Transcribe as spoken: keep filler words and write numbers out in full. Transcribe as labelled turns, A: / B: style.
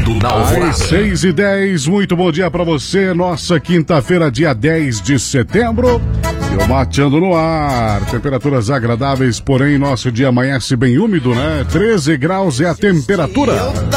A: Morado na Alvorada.
B: Às seis e dez, muito bom dia pra você. Nossa quinta-feira, dia dez de setembro. E o Mateando no ar. Temperaturas agradáveis, porém nosso dia amanhece bem úmido, né? treze graus é a temperatura.